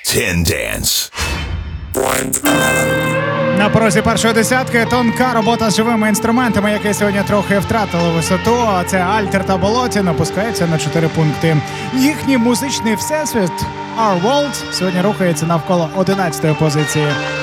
10 Dance. На порозі першої десятки тонка робота з живими інструментами, які сьогодні трохи втратили висоту. Це Альтер та Болотін опускається на 4 пункти. Їхній музичний всесвіт Our World сьогодні рухається навколо 11-ї позиції.